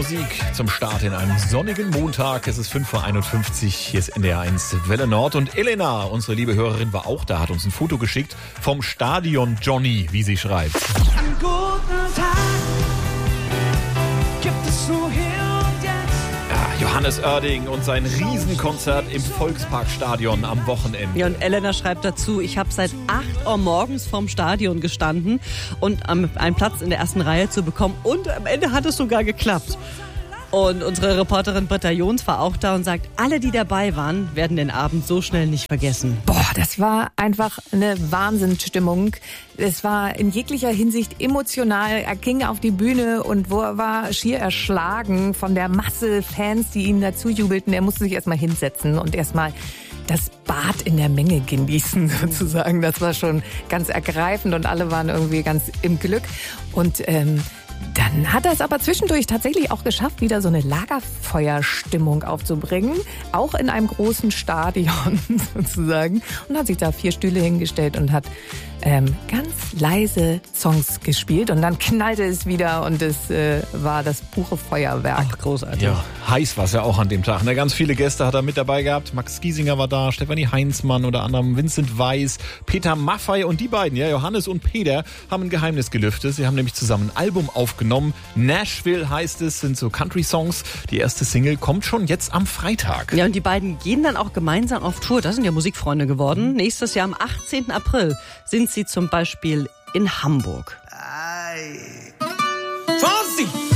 Musik zum Start in einem sonnigen Montag. Es ist 5:51 Uhr. Hier ist NDR1 Welle Nord. Und Elena, unsere liebe Hörerin, war auch da, hat uns ein Foto geschickt vom Stadion Johnny, wie sie schreibt. Einen guten Tag gibt es nur hier und jetzt. Ja, Johannes Oerding und sein Riesenkonzert im Volksparkstadion am Wochenende. Ja, und Elena schreibt dazu, ich habe seit 8 Uhr morgens vorm Stadion gestanden und einen Platz in der ersten Reihe zu bekommen. Und am Ende hat es sogar geklappt. Und unsere Reporterin Britta Jons war auch da und sagt, alle, die dabei waren, werden den Abend so schnell nicht vergessen. Boah, das war einfach eine Wahnsinnsstimmung. Es war in jeglicher Hinsicht emotional. Er ging auf die Bühne und war schier erschlagen von der Masse Fans, die ihm dazu jubelten. Er musste sich erstmal hinsetzen und erstmal das Bad in der Menge genießen sozusagen. Das war schon ganz ergreifend und alle waren irgendwie ganz im Glück. Und dann hat er es aber zwischendurch tatsächlich auch geschafft, wieder so eine Lagerfeuerstimmung aufzubringen. Auch in einem großen Stadion sozusagen. Und hat sich da 4 Stühle hingestellt und hat ganz leise Songs gespielt. Und dann knallte es wieder und es war das pure Feuerwerk. Ach, großartig. Ja, heiß war es ja auch an dem Tag. Ganz viele Gäste hat er mit dabei gehabt. Max Giesinger war da, Stefanie Heinzmann, unter anderem Vincent Weiss, Peter Maffay und die beiden, ja, Johannes und Peter, haben ein Geheimnis gelüftet. Sie haben nämlich zusammen ein Album aufgenommen. Nashville heißt es, sind so Country-Songs. Die erste Single kommt schon jetzt am Freitag. Ja, und die beiden gehen dann auch gemeinsam auf Tour. Das sind ja Musikfreunde geworden. Nächstes Jahr am 18. April sind sie zum Beispiel in Hamburg. Fonsi!